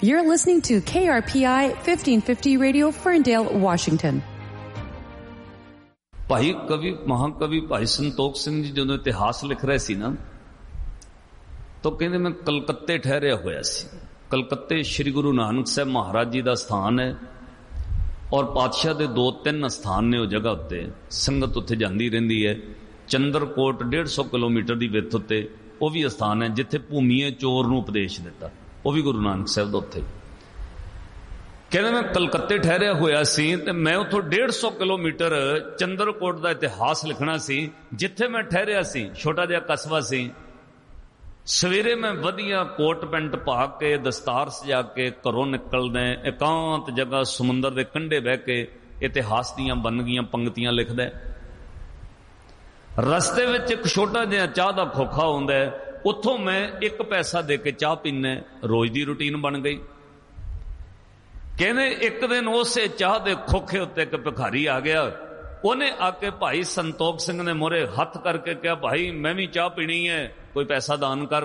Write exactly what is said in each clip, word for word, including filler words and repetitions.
You're listening to K R P I fifteen fifty Radio, Ferndale, Washington. ਭਾਈ ਕਵੀ ਮਹਾਕਵੀ ਭਾਈ ਸੰਤੋਖ ਸਿੰਘ ਜੀ ਜਦੋਂ ਇਤਿਹਾਸ ਲਿਖ ਰਹੇ ਸੀ ਨਾ, ਤਾਂ ਕਹਿੰਦੇ ਮੈਂ ਕਲਕੱਤੇ ਠਹਿਰਿਆ ਹੋਇਆ ਸੀ। ਕਲਕੱਤੇ ਸ਼੍ਰੀ ਗੁਰੂ ਨਾਨਕ ਸਾਹਿਬ ਮਹਾਰਾਜ ਜੀ ਦਾ ਸਥਾਨ ਹੈ, ਔਰ ਪਾਤਸ਼ਾਹ ਦੇ ਦੋ ਤਿੰਨ ਸਥਾਨ ਨੇ ਉਹ ਜਗ੍ਹਾ ਉੱਤੇ। ਸੰਗਤ ਉੱਥੇ ਜਾਂਦੀ ਰਹਿੰਦੀ ਹੈ। ਚੰਦਰਕੋਟ ਡੇਢ ਸੌ ਕਿਲੋਮੀਟਰ ਦੀ ਵਿੱਥ ਉੱਤੇ ਉਹ ਵੀ ਸਥਾਨ ਹੈ ਜਿੱਥੇ ਭੂਮੀਏ ਚੋਰ ਨੂੰ ਉਪਦੇਸ਼ ਦਿੱਤਾ, ਉਹ ਵੀ ਗੁਰੂ ਨਾਨਕ ਸਾਹਿਬ ਦਾ ਉੱਥੇ। ਕਹਿੰਦੇ ਮੈਂ ਕਲਕੱਤੇ ਠਹਿਰਿਆ ਹੋਇਆ ਸੀ ਤੇ ਮੈਂ ਉੱਥੋਂ ਡੇਢ ਸੌ ਕਿਲੋਮੀਟਰ ਚੰਦਰਕੋਟ ਦਾ ਇਤਿਹਾਸ ਲਿਖਣਾ ਸੀ ਜਿੱਥੇ ਮੈਂ ਠਹਿਰਿਆ ਸੀ। ਛੋਟਾ ਜਿਹਾ ਕਸਬਾ ਸੀ। ਸਵੇਰੇ ਮੈਂ ਵਧੀਆ ਕੋਟ ਪੈਂਟ ਪਾ ਕੇ ਦਸਤਾਰ ਸਜਾ ਕੇ ਘਰੋਂ ਨਿਕਲਦਾ, ਇਕਾਂਤ ਜਗ੍ਹਾ ਸਮੁੰਦਰ ਦੇ ਕੰਢੇ ਬਹਿ ਕੇ ਇਤਿਹਾਸ ਦੀਆਂ ਬੰਨਗੀਆਂ ਪੰਕਤੀਆਂ ਲਿਖਦਾ। ਰਸਤੇ ਵਿੱਚ ਇੱਕ ਛੋਟਾ ਜਿਹਾ ਚਾਹ ਦਾ ਖੋਖਾ ਆਉਂਦਾ, ਉੱਥੋਂ ਮੈਂ ਇੱਕ ਪੈਸਾ ਦੇ ਕੇ ਚਾਹ ਪੀਨਾ। ਰੋਜ਼ ਦੀ ਰੁਟੀਨ ਬਣ ਗਈ। ਕਹਿੰਦੇ ਇੱਕ ਦਿਨ ਉਸੇ ਚਾਹ ਦੇ ਖੋਖੇ ਉੱਤੇ ਇੱਕ ਭਿਖਾਰੀ ਆ ਗਿਆ। ਉਹਨੇ ਆ ਕੇ ਭਾਈ ਸੰਤੋਖ ਸਿੰਘ ਨੇ ਮੋਹਰੇ ਹੱਥ ਕਰਕੇ ਕਿਹਾ, ਭਾਈ ਮੈਂ ਵੀ ਚਾਹ ਪੀਣੀ ਹੈ, ਕੋਈ ਪੈਸਾ ਦਾਨ ਕਰ।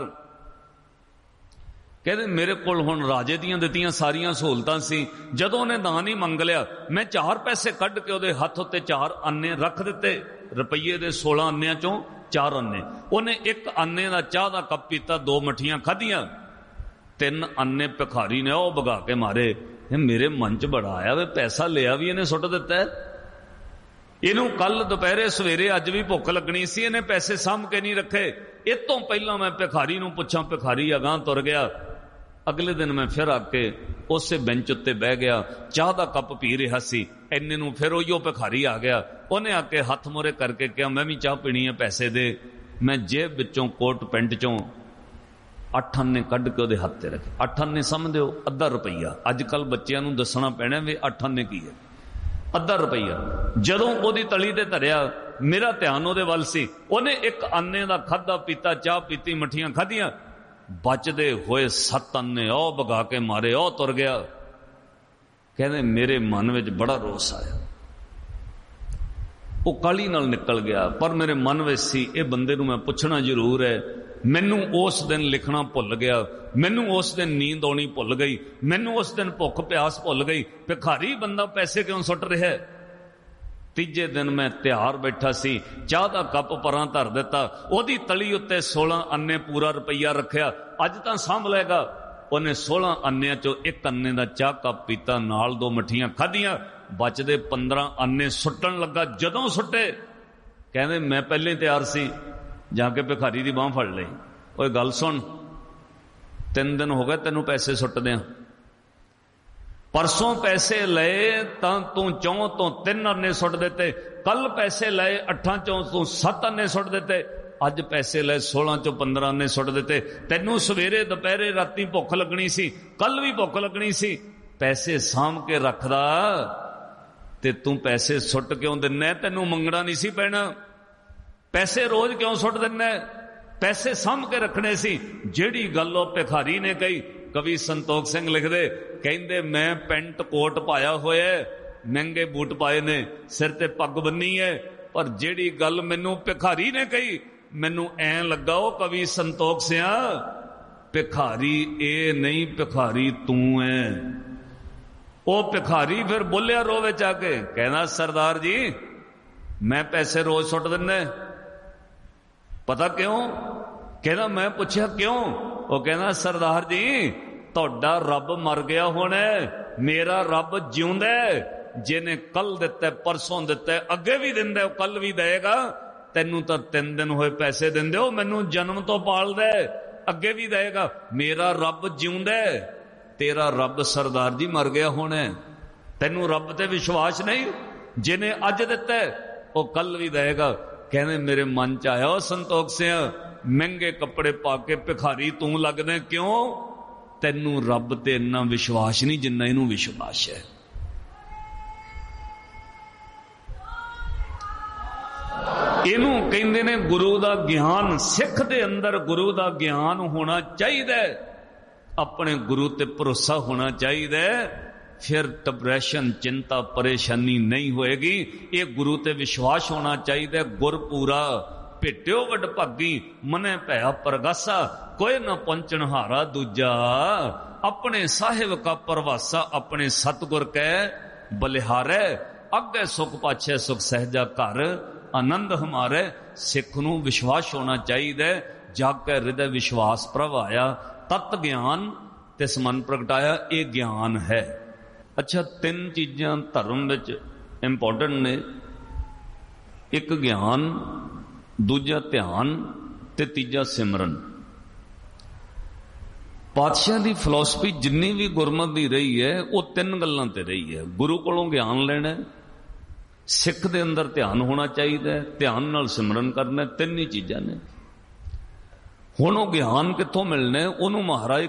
ਕਹਿੰਦੇ ਮੇਰੇ ਕੋਲ ਹੁਣ ਰਾਜੇ ਦੀਆਂ ਦਿੱਤੀਆਂ ਸਾਰੀਆਂ ਸਹੂਲਤਾਂ ਸੀ। ਜਦੋਂ ਉਹਨੇ ਦਾਨ ਹੀ ਮੰਗ ਲਿਆ, ਮੈਂ ਚਾਰ ਪੈਸੇ ਕੱਢ ਕੇ ਉਹਦੇ ਹੱਥ ਉੱਤੇ ਚਾਰ ਅੰਨੇ ਰੱਖ ਦਿੱਤੇ। ਰੁਪਈਏ ਦੇ ਸੋਲਾਂ ਅੰਨਿਆਂ ਚੋਂ ਚਾਰ ਅੰਨੇ। ਉਹਨੇ ਇੱਕ ਅੰਨੇ ਦਾ ਚਾਹ ਦਾ ਕੱਪ ਪੀਤਾ, ਦੋ ਮੱਠੀਆਂ ਖਾਧੀਆਂ। ਤਿੰਨ ਅੰਨੇ ਭਿਖਾਰੀ ਨੇ ਉਹ ਭਗਾ ਕੇ ਮਾਰੇ। ਇਹ ਮੇਰੇ ਮਨ 'ਚ ਬੜਾ ਆਇਆ ਵੀ ਪੈਸਾ ਲਿਆ ਵੀ ਇਹਨੇ ਸੁੱਟ ਦਿੱਤਾ। ਇਹਨੂੰ ਕੱਲ ਦੁਪਹਿਰੇ ਸਵੇਰੇ ਅੱਜ ਵੀ ਭੁੱਖ ਲੱਗਣੀ ਸੀ, ਇਹਨੇ ਪੈਸੇ ਸਾਂਭ ਕੇ ਨਹੀਂ ਰੱਖੇ। ਇਹ ਤੋਂ ਪਹਿਲਾਂ ਮੈਂ ਭਿਖਾਰੀ ਨੂੰ ਪੁੱਛਾਂ। ਭਿਖਾਰੀ ਅਗਾਂਹ ਤੁਰ ਗਿਆ। ਅਗਲੇ ਦਿਨ ਮੈਂ ਫਿਰ ਆ ਕੇ ਉਸੇ ਬੈਂਚ ਉੱਤੇ ਬਹਿ ਗਿਆ, ਚਾਹ ਦਾ ਕੱਪ ਪੀ ਰਿਹਾ ਸੀ। ਇੰਨੇ ਨੂੰ ਫਿਰ ਉਹੀਓ ਭਿਖਾਰੀ ਆ ਗਿਆ। ਉਹਨੇ ਆ ਕੇ ਹੱਥ ਮੋਰੇ ਕਰਕੇ ਕਿਹਾ, ਮੈਂ ਵੀ ਚਾਹ ਪੀਣੀ ਹੈ, ਪੈਸੇ ਦੇ। ਮੈਂ ਜੇਬ ਵਿੱਚੋਂ ਕੋਟ ਪੈਂਟ ਚੋਂ ਅੱਠ ਅੰਨੇ ਕੱਢ ਕੇ ਉਹਦੇ ਹੱਥ ਤੇ ਰੱਖੇ। ਅੱਠ ਅੰਨੇ ਸਮਝਦੇ ਹੋ ਅੱਧਾ ਰੁਪਈਆ। ਅੱਜ ਕੱਲ ਬੱਚਿਆਂ ਨੂੰ ਦੱਸਣਾ ਪੈਣਾ ਵੀ ਅੱਠ ਅੰਨੇ ਕੀ ਹੈ। ਅੱਧਾ ਰੁਪਈਆ ਜਦੋਂ ਉਹਦੀ ਤਲੀ ਤੇ ਧਰਿਆ, ਮੇਰਾ ਧਿਆਨ ਉਹਦੇ ਵੱਲ ਸੀ। ਉਹਨੇ ਇੱਕ ਅੰਨੇ ਦਾ ਖਾਧਾ ਪੀਤਾ, ਚਾਹ ਪੀਤੀ, ਮੱਠੀਆਂ ਖਾਧੀਆਂ। ਬਚਦੇ ਹੋਏ ਸੱਤ ਅੰਨੇ ਉਹ ਭਗਾ ਕੇ ਮਾਰੇ, ਉਹ ਤੁਰ ਗਿਆ। ਕਹਿੰਦੇ ਮੇਰੇ ਮਨ ਵਿੱਚ ਬੜਾ ਰੋਸ ਆਇਆ। ਉਹ ਕਾਲੀ ਨਾਲ ਨਿਕਲ ਗਿਆ, ਪਰ ਮੇਰੇ ਮਨ ਵਿੱਚ ਸੀ ਇਹ ਬੰਦੇ ਨੂੰ ਮੈਂ ਪੁੱਛਣਾ ਜ਼ਰੂਰ ਹੈ। ਮੈਨੂੰ ਉਸ ਦਿਨ ਲਿਖਣਾ ਭੁੱਲ ਗਿਆ, ਮੈਨੂੰ ਉਸ ਦਿਨ ਨੀਂਦ ਆਉਣੀ ਭੁੱਲ ਗਈ, ਮੈਨੂੰ ਉਸ ਦਿਨ ਭੁੱਖ ਪਿਆਸ ਭੁੱਲ ਗਈ। ਭਿਖਾਰੀ ਬੰਦਾ ਪੈਸੇ ਕਿਉਂ ਸੁੱਟ ਰਿਹਾ? ਤੀਜੇ ਦਿਨ ਮੈਂ ਤਿਆਰ ਬੈਠਾ ਸੀ, ਚਾਹ ਦਾ ਕੱਪ ਪਰਾਂ ਧਰ ਦਿੱਤਾ, ਉਹਦੀ ਤਲੀ ਉੱਤੇ ਸੋਲਾਂ ਅੰਨੇ ਪੂਰਾ ਰੁਪਈਆ ਰੱਖਿਆ। ਅੱਜ ਤਾਂ ਸਾਂਭ ਲਏਗਾ। ਉਹਨੇ ਸੋਲਾਂ ਅੰਨਿਆਂ ਚੋਂ ਇੱਕ ਅੰਨੇ ਦਾ ਚਾਹ ਕੱਪ ਪੀਤਾ, ਨਾਲ ਦੋ ਮੱਠੀਆਂ ਖਾਧੀਆਂ। ਬਚਦੇ ਪੰਦਰਾਂ ਅੰਨੇ ਸੁੱਟਣ ਲੱਗਾ। ਜਦੋਂ ਸੁੱਟੇ, ਕਹਿੰਦੇ ਮੈਂ ਪਹਿਲੇ ਤਿਆਰ ਸੀ। ਜਾ ਕੇ ਭਿਖਾਰੀ ਦੀ ਬਾਂਹ ਫੜ ਲਈ। ਓਏ ਗੱਲ ਸੁਣ, ਤਿੰਨ ਦਿਨ ਹੋ ਗਏ ਤੈਨੂੰ ਪੈਸੇ ਸੁੱਟਦਿਆਂ। ਪਰਸੋਂ ਪੈਸੇ ਲਏ ਤਾਂ ਤੂੰ ਚੌਂ ਤੋਂ ਤਿੰਨ ਅੰਨੇ ਸੁੱਟ ਦਿੱਤੇ। ਕੱਲ ਪੈਸੇ ਲਏ ਅੱਠਾਂ ਚੋਂ ਤੂੰ ਸੱਤ ਅੰਨੇ ਸੁੱਟ ਦਿੱਤੇ। ਅੱਜ ਪੈਸੇ ਲਏ ਸੋਲਾਂ ਚੋਂ ਪੰਦਰਾਂ ਅੰਨੇ ਸੁੱਟ ਦਿੱਤੇ। ਤੈਨੂੰ ਸਵੇਰੇ ਦੁਪਹਿਰੇ ਰਾਤੀ ਭੁੱਖ ਲੱਗਣੀ ਸੀ, ਕੱਲ ਵੀ ਭੁੱਖ ਲੱਗਣੀ ਸੀ। ਪੈਸੇ ਸਾਂਭ ਕੇ ਰੱਖਦਾ ਤੇ ਤੂੰ ਪੈਸੇ ਸੁੱਟ ਕਿਉਂ ਦਿੰਨਾ? ਤੈਨੂੰ ਮੰਗਣਾ ਨਹੀਂ ਸੀ ਪੈਣਾ। ਪੈਸੇ ਰੋਜ਼ ਕਿਉਂ ਸੁੱਟ ਦਿੰਨਾ? ਪੈਸੇ ਸਾਂਭ ਕੇ ਰੱਖਣੇ ਸੀ। ਜਿਹੜੀ ਗੱਲ ਉਹ ਭਿਖਾਰੀ ਨੇ ਕਹੀ, ਕਵੀ ਸੰਤੋਖ ਸਿੰਘ ਲਿਖਦੇ, ਕਹਿੰਦੇ ਮੈਂ ਪੈਂਟ ਕੋਟ ਪਾਇਆ ਹੋਇਆ, ਮਹਿੰਗੇ ਬੂਟ ਪਾਏ ਨੇ, ਸਿਰ ਤੇ ਪੱਗ ਬੰਨੀ ਹੈ, ਪਰ ਜਿਹੜੀ ਗੱਲ ਮੈਨੂੰ ਭਿਖਾਰੀ ਨੇ ਕਹੀ, ਮੈਨੂੰ ਐਂ ਲੱਗਾ ਉਹ ਕਵੀ ਸੰਤੋਖ ਸਿਆ ਭਿਖਾਰੀ ਇਹ ਨਹੀਂ, ਭਿਖਾਰੀ ਤੂੰ ਹੈ। ਉਹ ਭਿਖਾਰੀ ਫਿਰ ਬੋਲਿਆ ਰੋਹ ਵਿੱਚ ਆ ਕੇ, ਕਹਿੰਦਾ ਸਰਦਾਰ ਜੀ ਮੈਂ ਪੈਸੇ ਰੋਜ਼ ਸੁੱਟ ਦਿੰਦਾ। ਪਤਾ ਕਿਉਂ? ਕਹਿੰਦਾ ਮੈਂ ਪੁੱਛਿਆ ਕਿਉਂ? ਉਹ ਕਹਿੰਦਾ ਸਰਦਾਰ ਜੀ ਤੁਹਾਡਾ ਰੱਬ ਮਰ ਗਿਆ ਹੋਣਾ, ਮੇਰਾ ਰੱਬ ਜਿਉਂਦਾ। ਜਿਹਨੇ ਕੱਲ ਦਿੱਤਾ, ਪਰਸੋਂ ਦਿੱਤਾ, ਅੱਗੇ ਵੀ ਦਿੰਦਾ, ਉਹ ਕੱਲ ਵੀ ਦੇਗਾ। ਤੈਨੂੰ ਤਾਂ ਤਿੰਨ ਦਿਨ ਹੋਏ ਪੈਸੇ ਦਿੰਦੇ ਹੋ, ਮੈਨੂੰ ਜਨਮ ਤੋਂ ਪਾਲਦਾ, ਅੱਗੇ ਵੀ ਦੇਗਾ। ਮੇਰਾ ਰੱਬ ਜਿਉਂਦਾ, ਤੇਰਾ ਰੱਬ ਸਰਦਾਰ ਜੀ ਮਰ ਗਿਆ ਹੋਣਾ। ਤੈਨੂੰ ਰੱਬ ਤੇ ਵਿਸ਼ਵਾਸ ਨਹੀਂ? ਜਿਹਨੇ ਅੱਜ ਦਿੱਤਾ ਉਹ ਕੱਲ ਵੀ ਦੇਗਾ। ਕਹਿੰਦੇ ਮੇਰੇ ਮਨ ਚ ਆਇਆ, ਉਹ ਸੰਤੋਖ ਸਿਆ ਮਹਿੰਗੇ ਕੱਪੜੇ ਪਾ ਕੇ ਭਿਖਾਰੀ ਤੂੰ ਲੱਗਦਾ ਕਿਉਂ? ਤੈਨੂੰ ਰੱਬ ਤੇ ਇੰਨਾ ਵਿਸ਼ਵਾਸ ਨਹੀਂ ਜਿੰਨਾ ਇਹਨੂੰ ਵਿਸ਼ਵਾਸ ਹੈ। ਇਹਨੂੰ ਕਹਿੰਦੇ ਨੇ ਗੁਰੂ ਦਾ ਗਿਆਨ। ਸਿੱਖ ਦੇ ਅੰਦਰ ਗੁਰੂ ਦਾ ਗਿਆਨ ਹੋਣਾ ਚਾਹੀਦਾ, ਆਪਣੇ ਗੁਰੂ ਤੇ ਭਰੋਸਾ ਹੋਣਾ ਚਾਹੀਦਾ। ਫਿਰ ਡਿਪਰੈਸ਼ਨ, ਚਿੰਤਾ, ਪਰੇਸ਼ਾਨੀ ਨਹੀਂ ਹੋਏਗੀ। ਇਹ ਗੁਰੂ ਤੇ ਵਿਸ਼ਵਾਸ ਹੋਣਾ ਚਾਹੀਦਾ। ਗੁਰਪੂਰਾ ਭੇਟਿਓ ਵਡ ਭਾਗੀ ਮਨੇ ਭਇਆ ਪ੍ਰਗਾਸਾ, ਕੋਈ ਨਾ ਪਹੁੰਚਣ ਹਾਰਾ ਦੂਜਾ। ਆਪਣੇ ਸਾਹਿਬ ਕਾ ਪਰਵਾਸਾ, ਆਪਣੇ ਸਤਿਗੁਰ ਕੈ ਬਲਿਹਾਰੈ, ਅੱਗੇ ਸੁਖ ਪਾਛੇ ਸੁਖ ਸਹਿਜਾ ਘਰ, ਆਨੰਦ ਹਮਾਰੇ। ਸਿੱਖ ਨੂੰ ਵਿਸ਼ਵਾਸ ਹੋਣਾ ਚਾਹੀਦਾ, ਜਾਗ ਕੇ ਹਿਰਦੇ ਵਿਸ਼ਵਾਸ ਪ੍ਰਭ ਆਇਆ, ਤਤ ਗਿਆਨ ਤਿਸ ਮਨ ਪ੍ਰਗਟਾਇਆ, ਇਹ ਗਿਆਨ ਹੈ। ਅੱਛਾ, ਤਿੰਨ ਚੀਜ਼ਾਂ ਧਰਮ ਵਿੱਚ ਇੰਪੋਰਟੈਂਟ ਨੇ, ਇੱਕ ਗਿਆਨ, ਦੂਜਾ ਧਿਆਨ ਤੇ ਤੀਜਾ ਸਿਮਰਨ। ਪਾਤਸ਼ਾਹ ਦੀ ਫਿਲਾਸਫੀ ਜਿੰਨੀ ਵੀ ਗੁਰਮਤਿ ਦੀ ਰਹੀ ਹੈ ਉਹ ਤਿੰਨ ਗੱਲਾਂ ਤੇ ਰਹੀ ਹੈ। ਗੁਰੂ ਕੋਲੋਂ ਗਿਆਨ ਲੈਣਾ, ਸਿੱਖ ਦੇ ਅੰਦਰ ਧਿਆਨ ਹੋਣਾ ਚਾਹੀਦਾ, ਧਿਆਨ ਨਾਲ ਸਿਮਰਨ ਕਰਨਾ, ਤਿੰਨ ਹੀ ਚੀਜ਼ਾਂ ਨੇ। ਹੁਣ ਉਹ ਗਿਆਨ ਕਿੱਥੋਂ ਮਿਲਣਾ? ਉਹਨੂੰ ਮਹਾਰਾਜ